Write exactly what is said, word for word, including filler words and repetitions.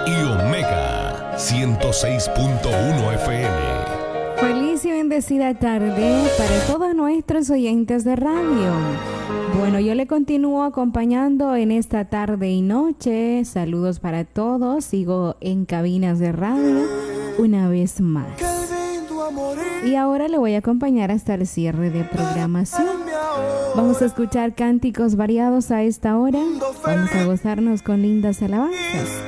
y Omega ciento seis punto uno F M. Feliz y bendecida tarde para todos nuestros oyentes de radio. Bueno, yo le continúo acompañando en esta tarde y noche. Saludos para todos. Sigo en cabinas de radio una vez más. Y ahora le voy a acompañar hasta el cierre de programación. Vamos a escuchar cánticos variados a esta hora. Vamos a gozarnos con lindas alabanzas.